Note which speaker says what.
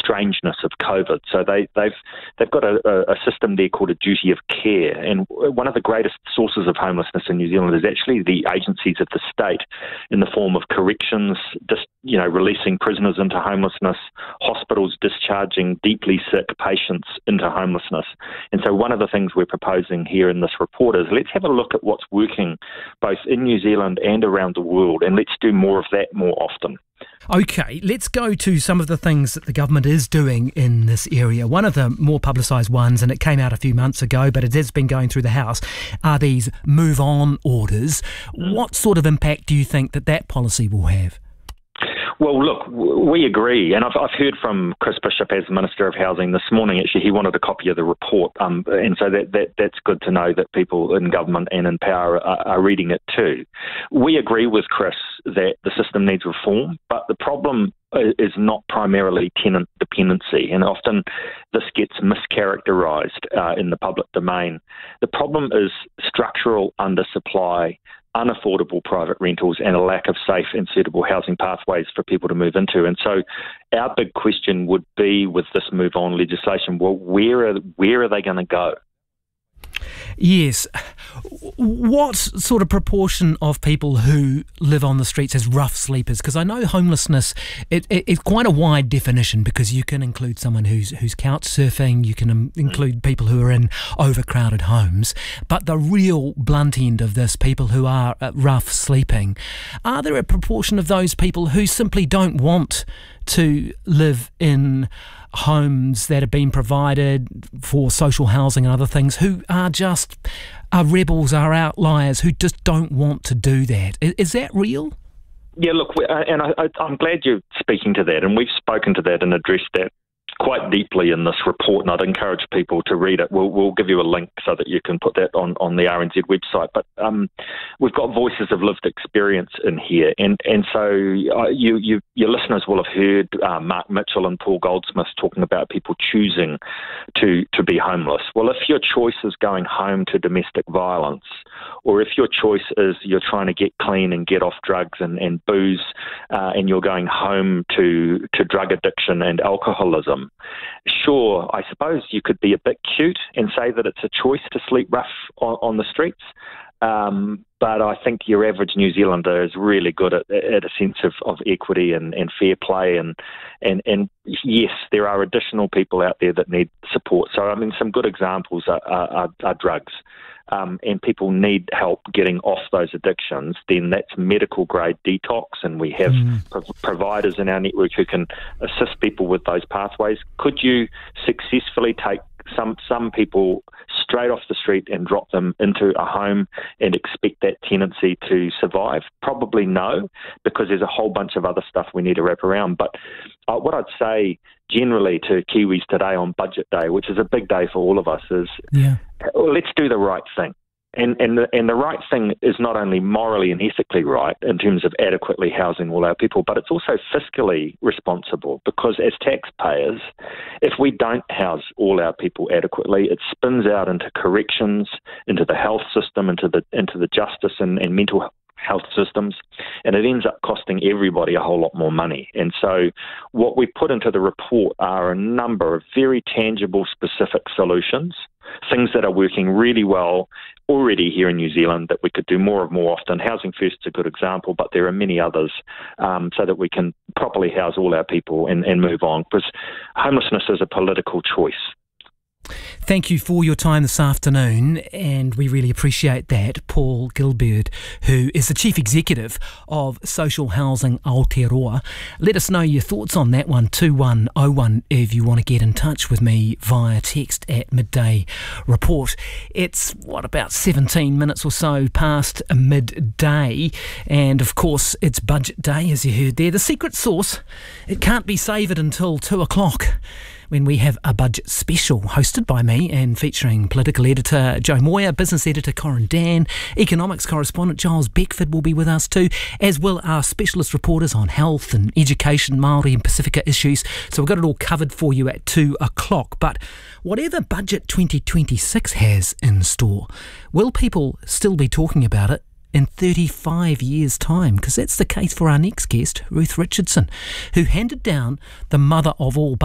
Speaker 1: strangeness of COVID. So they've got a system there called a duty of care, and one of the greatest sources of homelessness in New Zealand is actually the agencies of the state in the form of corrections, releasing prisoners into homelessness, hospitals discharging deeply sick patients into homelessness. And so one of the things we're proposing here in this report is let's have a look at what's working both in New Zealand and around the world, and let's do more of that more often.
Speaker 2: OK, let's go to some of the things that the government is doing in this area. One of the more publicised ones, and it came out a few months ago, but it has been going through the House, are these move-on orders. What sort of impact do you think that policy will have?
Speaker 1: Well, look, we agree, and I've heard from Chris Bishop as Minister of Housing this morning. Actually, he wanted a copy of the report, and so that's good to know that people in government and in power are reading it too. We agree with Chris that the system needs reform, but the problem is not primarily tenant dependency, and often this gets mischaracterised in the public domain. The problem is structural undersupply, unaffordable private rentals, and a lack of safe and suitable housing pathways for people to move into. And so our big question would be with this move on legislation, well, where are they going to go?
Speaker 2: Yes. What sort of proportion of people who live on the streets as rough sleepers? Because I know homelessness, it's quite a wide definition, because you can include someone who's couch surfing, you can include people who are in overcrowded homes, but the real blunt end of this, people who are rough sleeping, are there a proportion of those people who simply don't want to live in homes that have been provided for social housing and other things, who are just rebels, are outliers, who just don't want to do that? Is that real?
Speaker 1: Yeah, look, and I'm glad you're speaking to that, and we've spoken to that and addressed that quite deeply in this report, and I'd encourage people to read it. We'll give you a link so that you can put that on the RNZ website. But we've got voices of lived experience in here, and so your listeners will have heard Mark Mitchell and Paul Goldsmith talking about people choosing to be homeless. Well, if your choice is going home to domestic violence, or if your choice is you're trying to get clean and get off drugs and booze, and you're going home to drug addiction and alcoholism, sure, I suppose you could be a bit cute and say that it's a choice to sleep rough on the streets. But I think your average New Zealander is really good at a sense of equity and fair play. And yes, there are additional people out there that need support. So, I mean, some good examples are drugs. And people need help getting off those addictions, then that's medical grade detox, and we have providers in our network who can assist people with those pathways. Could you successfully take some people straight off the street and drop them into a home and expect that tenancy to survive? Probably no, because there's a whole bunch of other stuff we need to wrap around. But what I'd say generally to Kiwis today on Budget Day, which is a big day for all of us, is let's do the right thing. And the right thing is not only morally and ethically right in terms of adequately housing all our people, but it's also fiscally responsible, because as taxpayers, if we don't house all our people adequately, it spins out into corrections, into the health system, into the justice and mental health systems, and it ends up costing everybody a whole lot more money. And so what we put into the report are a number of very tangible, specific solutions, things that are working really well already here in New Zealand that we could do more of more often. Housing First is a good example, but there are many others, so that we can properly house all our people and move on, because homelessness is a political choice.
Speaker 2: Thank you for your time this afternoon, and we really appreciate that. Paul Gilbert, who is the Chief Executive of Social Housing Aotearoa. Let us know your thoughts on that one, 2101, if you want to get in touch with me via text at Midday Report. It's, about 17 minutes or so past midday, and of course it's Budget Day, as you heard there. The secret sauce, it can't be savoured until 2 o'clock. When we have a budget special hosted by me and featuring political editor Joe Moyer, business editor Corin Dan, economics correspondent Giles Beckford will be with us too, as well our specialist reporters on health and education, Māori and Pacifica issues. So we've got it all covered for you at 2 o'clock. But whatever Budget 2026 has in store, will people still be talking about it in 35 years' time? Because that's the case for our next guest, Ruth Richardson, who handed down the mother of all